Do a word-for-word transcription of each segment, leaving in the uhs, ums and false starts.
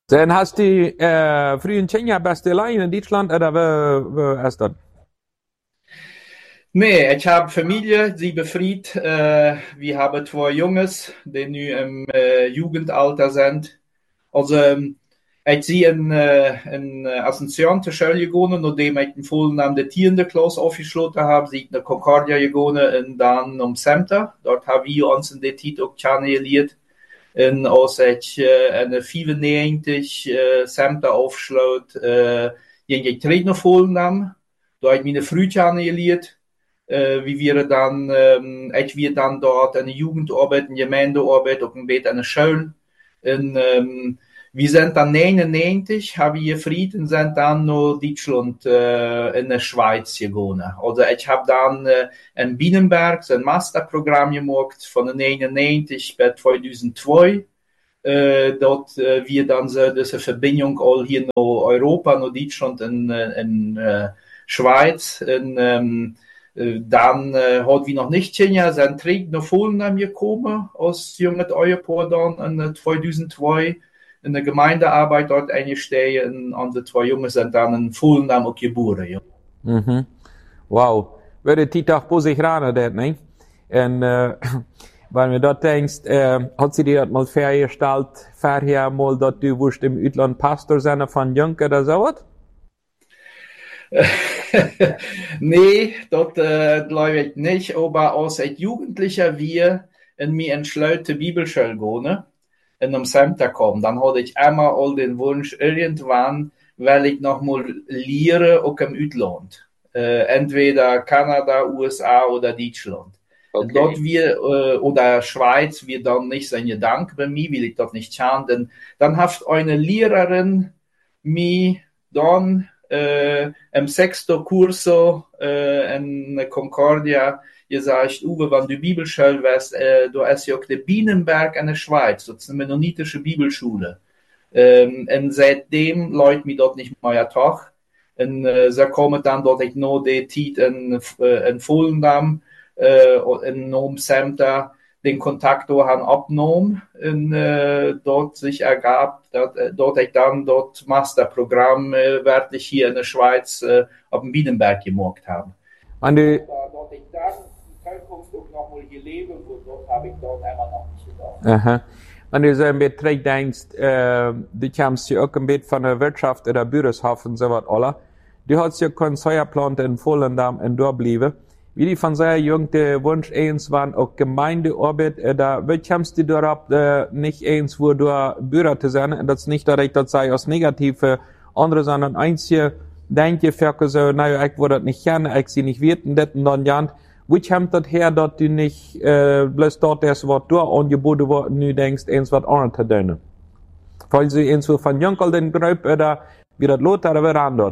Dann hast du äh, früher in Kenia bist du allein in Deutschland oder wo, wo ist das? Nee, ich habe Familie, sie befried. Äh, wir haben zwei Jungs, die nu im äh, Jugendalter sind. Also, ähm, ich zie in, äh, in äh, Ascension Schule gegangen, nachdem ich in Volendam de tiende Klasse aufgeschlossen habe, sie in der Concordia gegangen und dann um Center. Dort haben wir uns in der Zeit auch kennengelernt. En als ik uh, in vijfennegentig uh, Center aufschloot, uh, ging ich terug nach Volendam. Da habe ich meine Frühchen angelehrt. Uh, wie wir dann, um, ich wir dann dort eine Jugendarbeit, eine Gemeindearbeit, auch ein bisschen eine Schule. Und, um, wir sind dann neunundneunzig, haben wir Frieden, sind dann nach Deutschland, äh, in der Schweiz gegangen. Also ich habe dann äh, in Bienenberg ein Masterprogramm gemacht von neunundneunzig bis zweitausendzwei. Äh, dort äh, wir dann so diese Verbindung all hier nach Europa, nach Deutschland und äh, in äh, Schweiz. Und, ähm, äh, dann äh, hat wir noch nicht Kenia, sind Krieg nach Volendam gekommen, als junges Ehepaar dann in zweitausendzwei. In der Gemeindearbeit dort eingestiegen und die zwei Jungs sind dann in Volendam auch geboren. Ja. Mhm. Wow. Würde die Tag bei sich ran, das, ne? Und, äh, wenn du dort denkst, äh, hat sie dir das mal vorgestellt, vorher mal, dass du wusst im Ausland Pastor sein von Jung oder sowas? Nee, das äh, glaube ich nicht, aber als ich Jugendlicher wir in mir entschleute Bibelschule gehen, in einem Center kommen, dann hatte ich immer all den Wunsch, irgendwann, weil ich noch mal lehre, auch im Ausland. Äh, entweder Kanada, U S A oder Deutschland. Okay. Dort wir, äh, oder Schweiz, wir dann nicht seine Dank bei mir, will ich das nicht schauen, denn dann hat eine Lehrerin mir dann äh, im sechsten Kurso äh, in Concordia gesagt, Uwe, wenn du Bibelschule wärst, äh, du hast ja auch den Bienenberg in der Schweiz, das ist eine mennonitische Bibelschule. Ähm, und seitdem läuft mir dort nicht mehr Tag. Und äh, so kommen dann dort ich noch die Zeit in, äh, in Volendam, äh, in Nom Center, den Kontakt haben abgenommen und äh, dort sich ergab, dass äh, dort ich dann dort Masterprogramm äh, wirklich hier in der Schweiz äh, auf dem Bienenberg gemacht haben. Und du, Dort ich dann Zukunft auch noch mal hier lebe, wo dort habe ich dort immer noch nicht gedacht. aha. Wenn du so ein bisschen zurückdenkst, äh, du kommst ja auch ein bisschen von der Wirtschaft oder Bürgerschaft und so was, oder? Du hast ja keinen Steuerplan in Volendam und dort bleiben. Wie die von sehr jung der Wunsch eins waren, auch Gemeindearbeit, oder wie kommst du darauf, äh, nicht eins, wo du Bürger zu sein, und das nicht, dass ich das sei, als negativ für andere, sondern eins hier, denke ich, so, naja, ich würde das nicht gerne, ich sie nicht wirten, das und dann ja. Wie kommt das her, dass du nicht, äh, bloß dort das Wort durch angeboten wird, und du denkst, eins was anderes zu tun? Weil sie eins von Jünkel den Grupp, oder wie das Lothar oder wer anders?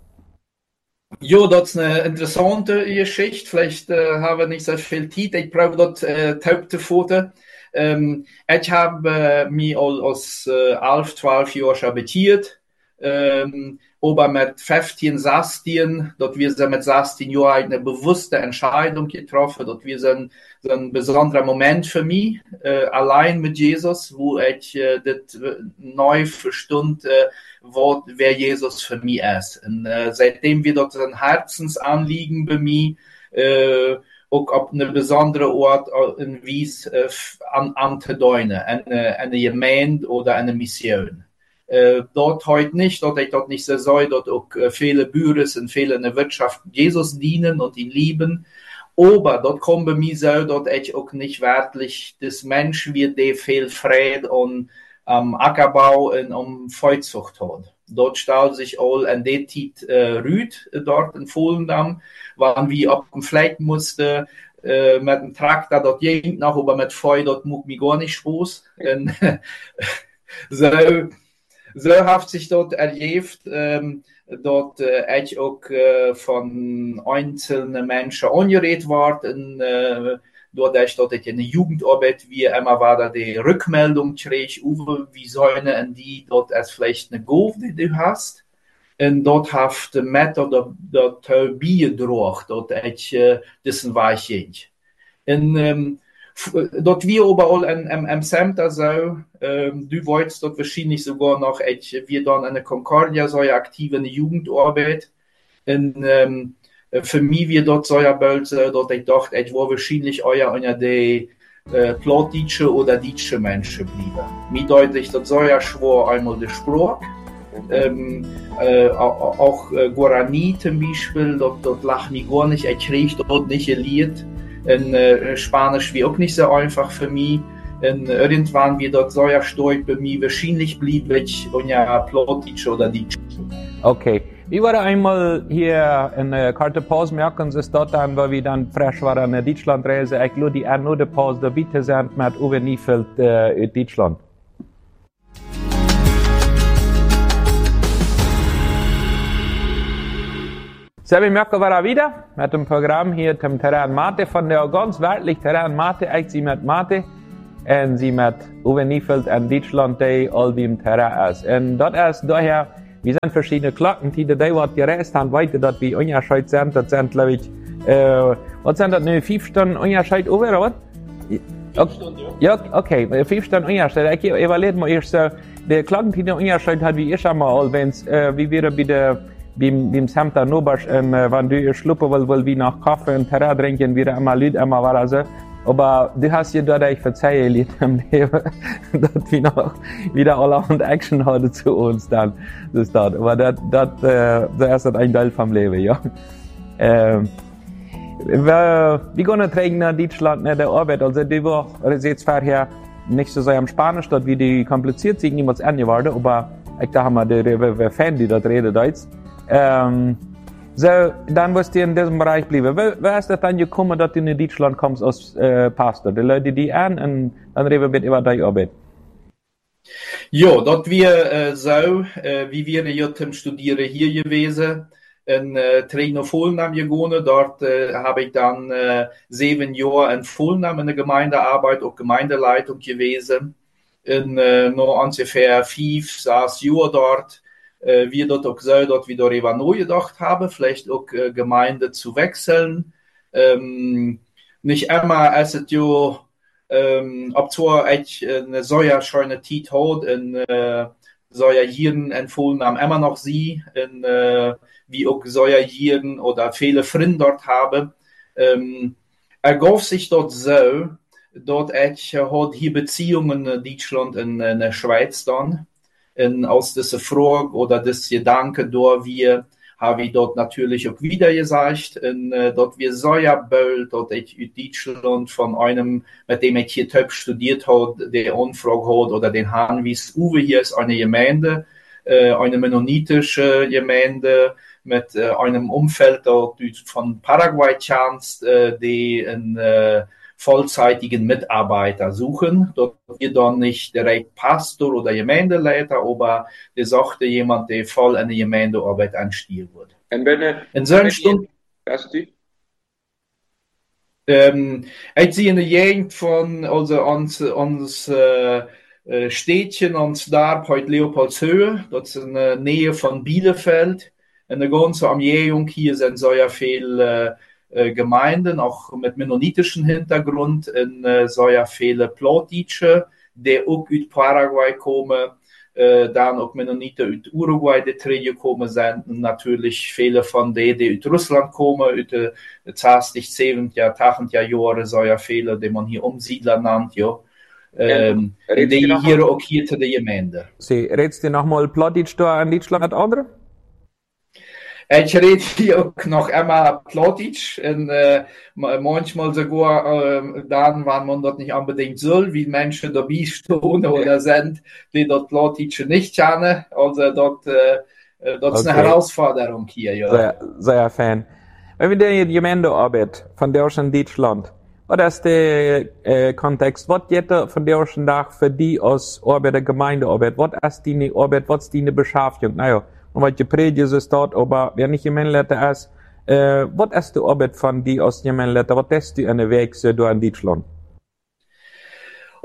Ja, das ist eine interessante Geschichte. Vielleicht äh, haben wir nicht so viel Zeit. Ich brauche dort äh, Hauptfoto. Ähm, ich habe äh, mich als äh, elf, zwölf Jahre habitiert. Ähm, aber mit fünfzehn, sechzehn, dort wir sind mit sechzehn Jahren eine bewusste Entscheidung getroffen. Dort wir sind so ein besonderer Moment für mich, äh, allein mit Jesus, wo ich äh, das neu verstund, äh, wo, wer Jesus für mich ist. Und äh, seitdem wir dort ein Herzensanliegen bei mir, äh, auch auf eine besondere Ort in Wies äh, an, anzudeuten, eine, eine Gemeinde oder eine Mission. Äh, dort heute nicht, dort ich dort nicht so soll, dort auch äh, viele Bürger und viele in der Wirtschaft Jesus dienen und ihn lieben. Aber dort kommt bei mir so, dort ich auch nicht wirklich das Mensch wird, der viel Frieden und am um, Ackerbau und um Feutzucht hat. Dort staut sich all an der Tit äh, Rüd, äh, dort in Volendam, waren wir ab dem Fleck musste, äh, mit dem Traktor dort ging noch, aber mit Feu dort muck mir gar nicht Spaß. Und, so, so hat sich dort erlebt, ähm, dort äh, ich auch äh, von einzelnen Menschen angeredet worden, äh, doordat dat ik in de Jugendarbeit wie immer war da die Rückmeldung kreeg, Uwe, wie sollen die dort als vielleicht eine Golf, die du hast. En dort heeft de method dat, dat bijgedroogd, dat ik uh, dessen waar ging. En um, dort wir überall in, im, im Center so, ähm, du wolltest dort wahrscheinlich sogar noch, ich, wir dann eine Concordia, so eine aktive eine Jugendarbeit. Und, ähm, für mich wir dort so ein Bild, dort ich dachte, ich war wahrscheinlich euer einer der äh, plattdeutsche oder deutsche Menschen blieben. Mir deutlich, dort so ja schwer einmal der Spruch. Ähm, äh, auch, auch äh, Guarani zum Beispiel, dort, dort lacht mich gar nicht, ich kriege dort nicht ein Lied. In äh, Spanisch wie auch nicht so einfach für mich. Und irgendwann wird dort so ja stark bei mir, wahrscheinlich blieb ich und ja Plattdeutsch oder Deutsch. Okay. Wir waren einmal hier in der Karte Pause merken, ist dort dann, weil wir dann frisch waren in Deutschlandreise, ich glaube, die auch die Pause da bitte sind mit Uwe Niefeld äh, in Deutschland. So, wir merken wir wieder mit dem Programm hier zum Terrain Mate von der ganz weltlich Terrain Mate, ich sie mit Mate und sie mit Uwe Niefeld in Deutschland, die all wie im Terrain ist. Und das ist daher, wir sind verschiedene Glocken, die die was gereist haben, weiter, dass wir unterschied sind, das sind, glaube ich, äh, was sind das, ne, fünf Stunden Unterschied über, oder was? Fünf Stunden, ja. Ja, okay, fünf Stunden Unterschied. Ich evaluiere mal erst, äh, die Glocken, die der Unterschied hat, wie ich schon mal, wenn's, äh, wie wir bei der, beim, beim Samta Nobasch, ähm, wenn du schluppen willst, weil wir nach Kaffee und Terra trinken, wieder immer Leute, immer war so. Aber du hast dir da, ich verzeihe, Lied im Leben, dass wir noch wieder allerhand Action hatten zu uns dann. Das ist das. Aber das, das, äh, das ist ein Teil vom Leben, ja. Ähm, wir, wir gehen trägen nach Deutschland, nach der Arbeit. Also, die war jetzt vorher nicht so sehr am Spanisch, dass wir die kompliziert sind, niemals angeworden, aber ich dachte mal, die, die, die Fan, die dort reden, Deutsch. Ähm, So, dann wirst du in diesem Bereich bleiben. Wer ist das dann gekommen, dass du in Deutschland kommst als äh, Pastor? Die Leute, die an, und dann reden wir über deine Arbeit. Ja, dort wir äh, so, äh, wie wir hier zum Studieren hier gewesen, in äh, Trino Volnam gegangen. Dort äh, habe ich dann äh, sieben Jahre in Volnam in der Gemeindearbeit und Gemeindeleitung gewesen. In äh, noch ungefähr fünf, sechs Jahre dort. Äh, wir dort auch so, dort wieder darüber neu gedacht haben, vielleicht auch äh, Gemeinde zu wechseln. Ähm, nicht immer ist es ja, ähm, ob zwar ich eine so ja schöne Zeit hat, in äh, so ja hier in Volnam immer noch sie, in, äh, wie auch so ja hier oder viele Freunde dort habe, ähm, ergab sich dort so, dort ich äh, hat hier Beziehungen in Deutschland und in der Schweiz dann. Und aus dieser Frage oder des Gedanke, da wir, habe ich dort natürlich auch wieder gesagt, und, äh, dort wir so ja bald, dort ich in Deutschland von einem, mit dem ich hier Töpf studiert habe, der Anfrage hat, oder den Hanwies Uwe, hier ist eine Gemeinde, äh, eine mennonitische Gemeinde, mit äh, einem Umfeld dort von Paraguay chance, äh, die ein, äh, vollzeitigen Mitarbeiter suchen. Dort wird dann nicht direkt Pastor oder Gemeindeleiter, aber der sagte jemand, der voll in die Gemeindearbeit einsteigen wird. Und wenn, in so einer Stunde, ähm, ich sehe in der Gegend von, also uns, uns äh, Städtchen, uns da heute Leopoldshöhe, das ist in der Nähe von Bielefeld. In der ganzen Umgehung hier sind so ja viel äh, Gemeinden, auch mit mennonitischem Hintergrund, in äh, so ja viele Plattdeutsche, die auch aus Paraguay kommen, äh, dann auch Mennoniten aus Uruguay, die drei gekommen sind, und natürlich viele von denen, die aus Russland kommen, aus den zwanzigsten, siebzehnten, achtzehnten Jahren, so ja viele, die man hier Umsiedler nennt, ja. Ähm, ja, die hier auch hier zu der Gemeinde. Sie, redest du nochmal Plattdeutsch da in Deutschland mit anderen? Ich rede hier auch noch immer Plattdeutsch, und äh, manchmal sogar äh, dann, wenn man das nicht unbedingt soll, wie Menschen dabei stehen oder sind, die dort Plattdeutsch nicht kennen. Also dort, äh, das ist eine okay. Herausforderung hier. Ja. Sehr, sehr Fan. Wenn wir die Gemeindearbeit von der in Deutschland, was ist der äh, Kontext? Was geht da von der Tag für die als Arbeit der Gemeindearbeit? Was ist deine Arbeit? Was ist deine Beschäftigung? Naja. Und was gepredigt ist dort, aber wer nicht Gemeindeleitter ist, äh, was ist die Arbeit von die aus Gemeindeleitter? Was ist die an der Weg so da in Deutschland?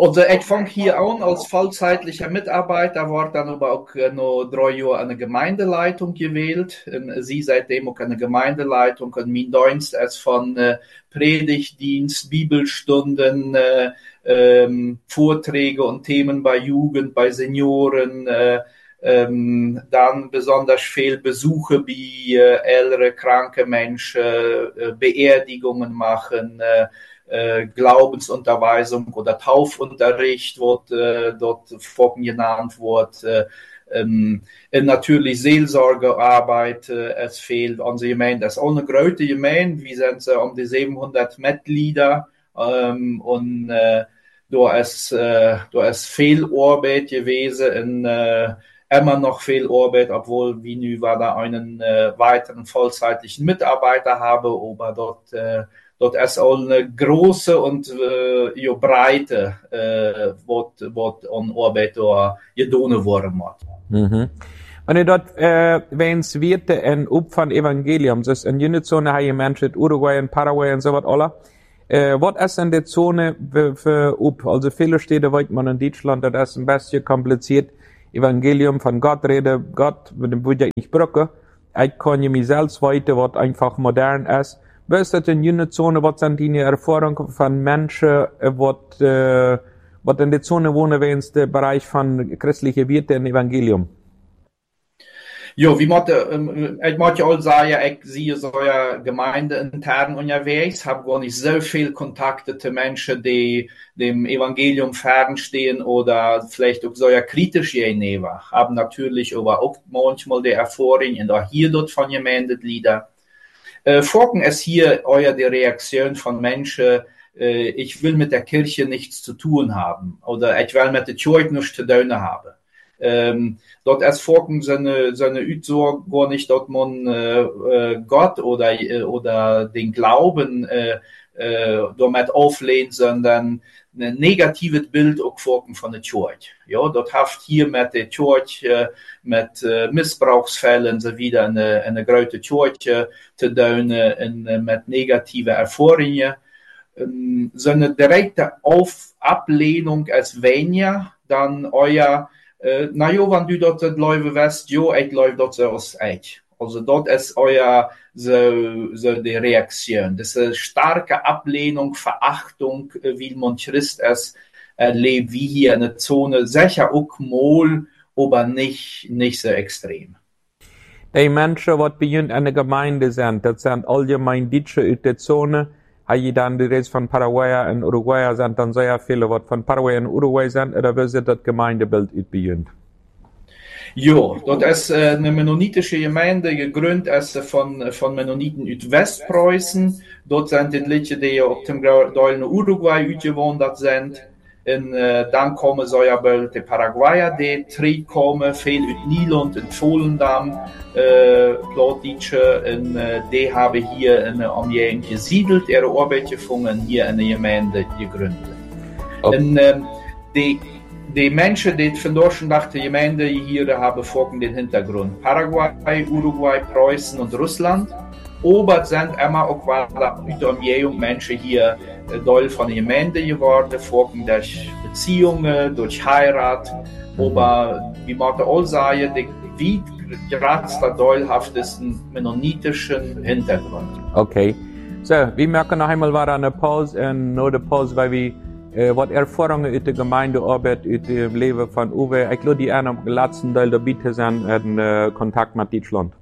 Also ich fange hier an als vollzeitlicher Mitarbeiter, war dann aber auch noch drei Jahre eine Gemeindeleitung gewählt. Und sie seitdem auch eine Gemeindeleitung und mein Dienst als von äh, Predigtdienst, Bibelstunden, äh, ähm, Vorträge und Themen bei Jugend, bei Senioren, äh, ähm, dann besonders viel Besuche wie äh, ältere, kranke Menschen, äh, Beerdigungen machen, äh, Äh, Glaubensunterweisung oder Taufunterricht wird äh, dort vorhin genannt wird. Äh, ähm, natürlich Seelsorgearbeit, äh, es fehlt. Unsere Gemeinde ist auch eine große Gemeinde. Wir sind äh, um die siebenhundert Mitglieder ähm, und äh, da ist, äh, da ist viel Arbeit gewesen und äh, immer noch viel Arbeit, obwohl wir nun da einen äh, weiteren vollzeitlichen Mitarbeiter habe, aber dort äh, Dort ist auch eine große und äh, ja, breite, äh, was, was an Arbeit da getan worden ist. Mhm. Wenn ihr dort, äh, wenn's wird, ein Up von Evangelium, das ist in jene Zone, haben Menschen, Uruguay und Paraguay und so was, alle. Äh, was ist denn die Zone für, für Up? Also viele Städte, weiß man in Deutschland, das ist ein bisschen kompliziert. Evangelium von Gott reden, Gott, mit dem würde ich nicht brücken. Ich kann ja mich selbst weiter, was einfach modern ist. Was ist das in jene Zone, was sind die Erfahrungen von Menschen, was, äh, was in der Zone wohnen, wenn es der Bereich von christlichen Werte und Evangelium? Ja, wie man, ähm, ich möchte auch sagen, ich sehe so ja Gemeinde intern unterwegs, habe gar nicht so viel Kontakte zu Menschen, die dem Evangelium fernstehen oder vielleicht auch so ja kritisch gegenüber. Haben natürlich aber auch manchmal die Erfahrung, und auch hier dort von Gemeindegliedern. Äh, Folgen es hier euer die Reaktion von Menschen, äh, ich will mit der Kirche nichts zu tun haben oder ich will mit der Kirche nichts zu tun haben. Ähm, dort es folgen seine seine Aussage gar nicht, dass man äh, Gott oder äh, oder den Glauben äh, äh, damit auflehnt, sondern ein negatives Bild auch folgen von der Kirche. Ja, dort haft hier mit der Kirche, äh, mit äh, Missbrauchsfällen so wieder eine eine große Kirche zu tun, äh, mit negativen Erfahrungen. Ähm, so eine direkte Auf Ablehnung als weniger dann euer Uh, nou ja, wenn du dort läuft west, ja, ich läuft dort so aus euch. Also dort ist euer, so, so die Reaktion. Das ist eine starke Ablehnung, Verachtung, wie man Christ es erlebt, wie hier in der Zone. Sicher auch mal, aber nicht, nicht so extrem. Die Menschen, die bei uns in der Gemeinde sind, das sind allgemein Deutsche in der Zone. Habe dann die Rest von Paraguay und Uruguay sind dann sehr viele, was von Paraguay und Uruguay sind, oder wie sieht das Gemeindebild beginnt? Ja, dort ist äh, eine mennonitische Gemeinde gegründet ist von, von Mennoniten aus Westpreußen. Dort sind die Leute, die auf dem Teil Uruguay ausgewandert sind. Und äh, dann kommen so ja bald die Paraguayer, die drei kommen, viel aus Nilund und Volendam, äh, Plattdeutsche, und äh, die haben hier in der Umgebung gesiedelt, ihre Arbeit gefunden, hier in der Gemeinde gegründet. Okay. Und äh, die, die Menschen, die von Deutschland nach der Gemeinde hier haben, folgenden Hintergrund. Paraguay, Uruguay, Preußen und Russland. Aber sind immer auch weiter aus der Umgebung Menschen hier Teil von der Gemeinde geworden, folgen durch Beziehungen, durch Heirat. Aber wie man auch sagen, die weit geradster teilhaftesten mennonitischen Hintergrund. Okay. So, wir merken noch einmal war eine Pause und nach der Pause, weil wir äh, was Erfahrungen in der Gemeindearbeit, in dem Leben von Uwe, ich glaube, die einen letzten Teil dabei sind in äh, Kontakt mit Deutschland.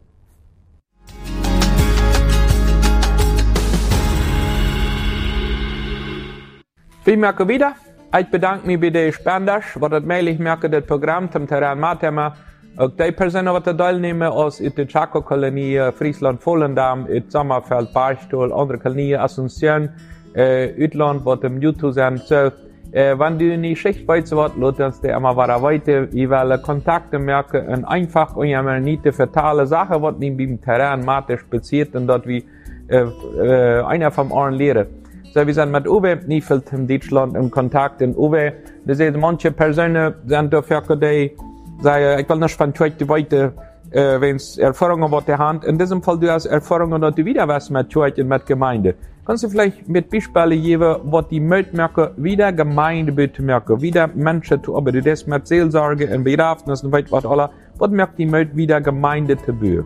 Ich merke wieder, ich bedanke mich bei den Spendern, was das mail ich merke, das Programm zum Terrain Matthema. Auch die Personen, die teilnehmen, aus der Chaco-Kolonie, Friesland, Volendam, Sommerfeld, Barstuhl, andere Kolonie, Asunción, äh, Utland, was im YouTube sind. So, äh, wenn du nicht Schicht weißt, was, lasst uns die immer weiter. Ich will Kontakte merken und einfach und ja mal nicht die fatale Sache, was nicht beim Terrain Mathe passiert und dort wie, äh, äh, einer vom Ohren lehren. So, wir sind mit Uwe Niefeld in Deutschland in Kontakt. Und Uwe, das sind manche Personen, sind dafür, die sagen, ich will nicht von heute weiter äh, wenn es Erfahrungen mit der Hand, in diesem Fall du hast Erfahrungen, dass du wieder was mit Church und mit Gemeinde. Kannst du vielleicht mit Beispielen geben, was die mitmerken, wie der Gemeinde bitte merken, wie der Menschen zu arbeiten, das mit Seelsorge und Bedarfnis und weit was alle, was merkt die mit wie der Gemeinde zu tun?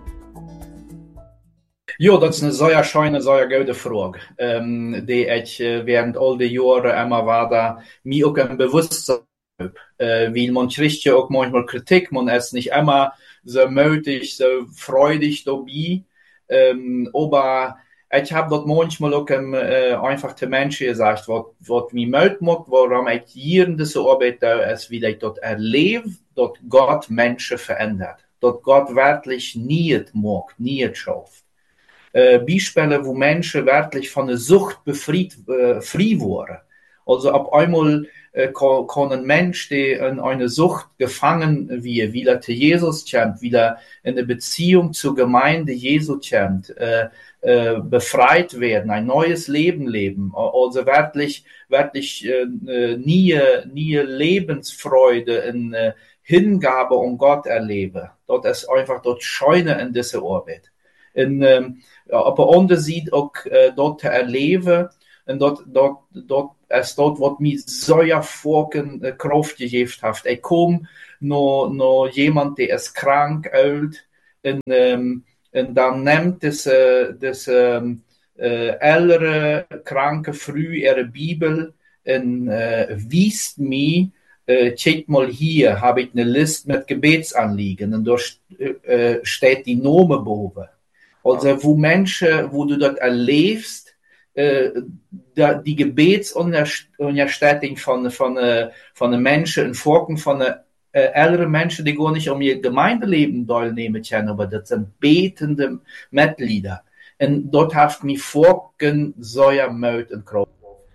Ja, dat is een zeer schöne, zeer gute Frage, ähm, die ich äh, während all die Jahre immer war da, mir auch ein Bewusstsein habe, äh, weil man kriegt ja auch manchmal Kritik, man ist nicht immer so mutig, so freudig dabei, ähm, aber ich habe dort manchmal auch ähm, äh, einfach den Menschen gesagt, was, was mich müde macht, warum ich hier in dieser Arbeit da ist, wie ich dort erlebe, dass Gott Menschen verändert, dass Gott wirklich nicht mag, nicht schafft. Äh, Beispiele, wo Menschen wirklich von der Sucht befreit, äh, frei wurden. Also ab einmal äh, kann, kann ein Mensch, der in eine Sucht gefangen wird, weil er zu Jesus kommt, weil er in der Beziehung zur Gemeinde Jesu kommt, äh, äh, befreit werden, ein neues Leben leben. Also wirklich, wirklich äh, nie, nie Lebensfreude in äh, Hingabe um Gott erleben. Dort ist einfach dort Scheune in dieser Arbeit. En um, op een ander ziet ook uh, dat te erleven. En dat, dat, dat is dat wat mij zo'n volken uh, kracht gegeven heeft. Ik kom naar, naar iemand die is krank uit. En, um, en dan neemt deze, deze um, uh, ältere kranke vrouw ihre Bibel en uh, wijst mij. Uh, check mal hier, habe ich eine Liste mit Gebetsanliegen. Und dort uh, steht die Name boven. Also, wo Menschen, wo du dort erlebst, äh, da, die Gebetsunterstützung von, von, von den Menschen in Forken von äh, älteren Menschen, die gar nicht um ihr Gemeindeleben teilnehmen können, aber das sind betende Mitglieder. Und dort hast mich Forken sehr Mut und Kraft.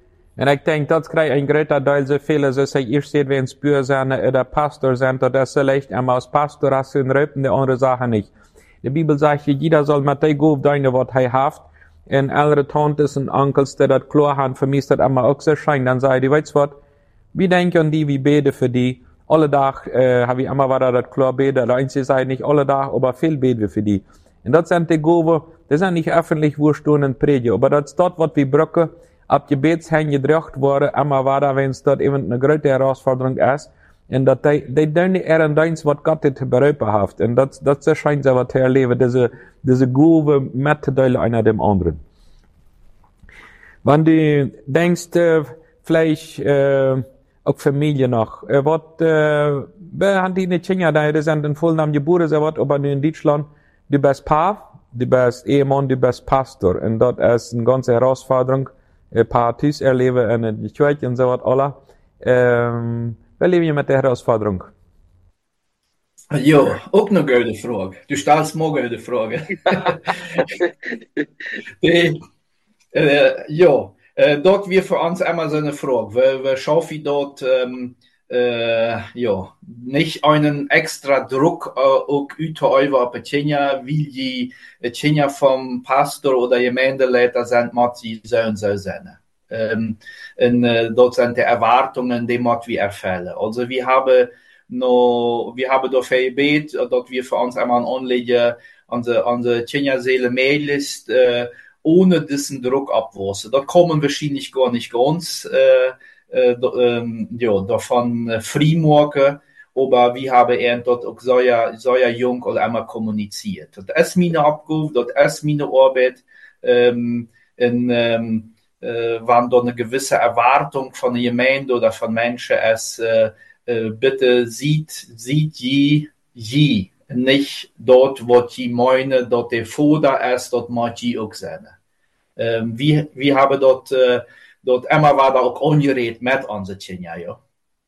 En ik denk dat krijg een groter deel zoveel zoals ik eerst zei, wenn es Bürger zijn oder Pastor zijn, dat is vielleicht einmal als Pastor als een Rüppen, die andere Sachen nicht. Die Bibel sagt, jeder soll mit dem Gott deine, was er hat. Und andere Tantes und Onkels, die das klar haben, für mich ist das immer auch so schein. Dann sage ich, weißt du was, wir denken an die, wir beten für die. Alle Tag, äh, habe ich immer wieder das klar beten. Der Einzige sagt nicht alle Tag, aber viel beten wir für die. Und das sind die Gaben, das sind nicht öffentlich, wo stehen und predigen. Aber das ist dort, was wir brauchen, ab Gebetshände gedrückt worden, immer wieder, wenn es dort eben eine große Herausforderung ist. En dat die, die doen niet er en deins wat God het bereiken heeft. En dat, dat schijnt ze wat te erleven, deze, deze gave met te delen einer dem anderen. Wanneer du denkst, uh, vielleicht, uh, ook familie nog, uh, wat, uh, haben die nicht Kinder, die sind in Vollnamen geboren, so wat, aber in Deutschland, du bist Paar, du bist Ehemann, du bist Pastor. Und das ist eine ganze Herausforderung, uh, Partys erleben in der Kirche und so wat, alle. Um, Wie leben wir mit der Herausforderung? Ja, auch eine gute Frage. Du stellst mir eine gute Frage. Die, äh, ja, äh, dort wir für uns immer so eine Frage. Wir, wir schaffen dort ähm, äh, ja, nicht einen extra Druck äh, auch auszuüben auf Kinder, wie die Kinder vom Pastor oder Gemeindeleiter sind, muss sie so und so sein. Ähm, und äh, dort sind die Erwartungen, die wir erfüllen. Also wir haben noch, wir haben dafür gebeten, dass wir für uns einmal anlegen, unsere, unsere Kinderseele-Mail-List, äh, ohne diesen Druck abwurzeln. Das kommen wahrscheinlich gar nicht ganz, äh, äh, äh, ja, davon äh, freimachen, aber wir haben eben dort auch sehr, sehr jung oder einmal kommuniziert. Das ist meine Abgabe, das ist meine Arbeit, ähm, in, ähm, Äh, wann da eine gewisse Erwartung von der Gemeinde oder von Menschen ist, äh, äh, bitte sieht, sieht je, je, nicht dort, wo die meinen, dort der Vater ist, dort muss je auch sein. Äh, wir, wir haben dort, äh, dort immer war da auch angeredet mit unseren Kindern, ja.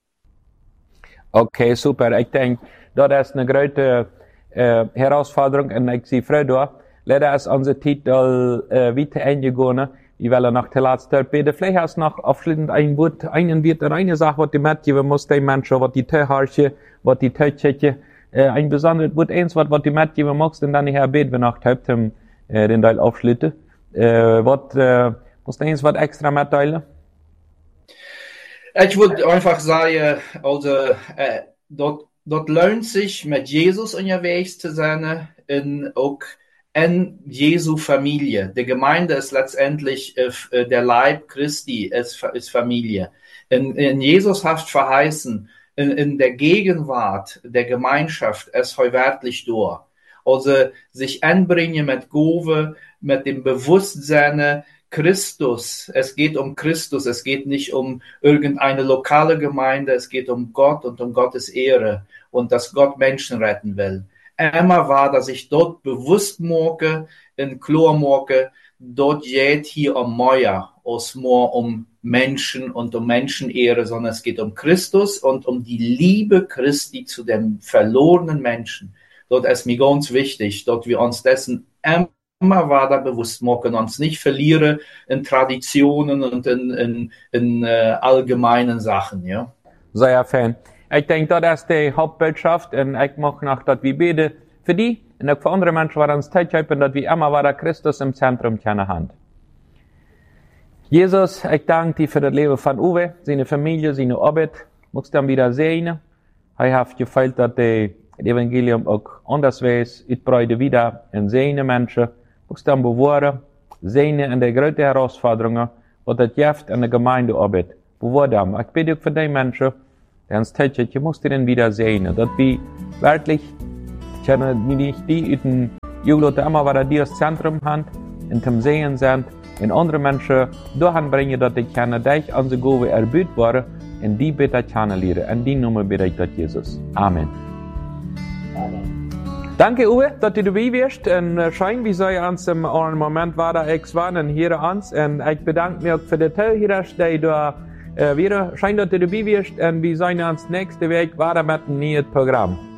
Okay, super. Ich denke, das ist eine große äh, Herausforderung und ich sehe froh da. Leider ist unser Titel äh, weiter eingegangen. Ich will noch der letzte beten. Vielleicht hast du noch abschließend ein Wort, einen Wort, eine Sache, was du mitgeben musst, den Menschen, was die Teuharche, was die Teuchche, äh, ein besonderes Wort, eins, was, was du mitgeben musst, und dann nachher beten wir noch, Hauptem, äh, den Teil aufschlitten. Äh, was, äh, musst du eins, was extra mitteilen? Ich würde einfach sagen, also, äh, dort dort lohnt sich, mit Jesus unterwegs zu sein, in auch in Jesu Familie. Die Gemeinde ist letztendlich äh, der Leib Christi, ist, ist Familie. In, in Jesus hat verheißen, in, in der Gegenwart der Gemeinschaft es heuwertlich durch. Also sich anbringen mit Gove, mit dem Bewusstsein Christus. Es geht um Christus, es geht nicht um irgendeine lokale Gemeinde, es geht um Gott und um Gottes Ehre und dass Gott Menschen retten will. Immer war, dass ich dort bewusst morge, in Chlor morge, dort geht hier um Meuer, aus more um Menschen und um Menschenehre, sondern es geht um Christus und um die Liebe Christi zu dem verlorenen Menschen. Dort ist mir ganz wichtig, dort wir uns dessen immer weiter bewusst machen, uns nicht verlieren in Traditionen und in, in, in uh, allgemeinen Sachen, ja. Sehr fein. Ich denke, das ist die Hauptbotschaft und ich mache noch, dass wir beten für die und auch für andere Menschen, die uns Zeit haben, dass wir immer weiter Christus im Zentrum haben. Jesus, ich danke dir für das Leben von Uwe, seine Familie, seine Arbeit. Möchtest du ihn wieder sehen? Ich habe gefällt, dass das Evangelium auch anders weiß, ausbreiten wieder in seine Menschen. Möchtest du ihn bewahren, sehen in der großen Herausforderungen, und das Gift in der Gemeindearbeit. Bewahren. Ich bitte auch für die Menschen, die uns Zeit haben, ich muss den wieder sehen, dass wir wirklich, ich kenne nicht die, die Jugendliche immer wieder das Zentrum haben, in dem Sehen sind, in andere Menschen dahin bringen, dass ich kann, dich an die Gove erbüht waren, und die bitte kennenlernen. In die Nummer bitte ich das Jesus. Amen. Amen. Danke, Uwe, dass du dabei bist. Und schein, wie soll uns im Moment war da ich war und hier uns. Und ich bedanke mich auch für die Teilhaber, die da äh, wieder schein, dass du dabei bist. Und wir sehen uns nächste Woche weiter mit einem neuen Programm.